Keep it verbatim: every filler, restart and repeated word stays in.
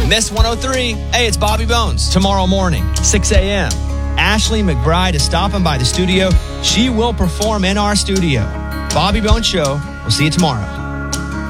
Miss one oh three, hey, it's Bobby Bones. Tomorrow morning, six a.m., Ashley McBride is stopping by the studio. She will perform in our studio. Bobby Bones Show. We'll see you tomorrow.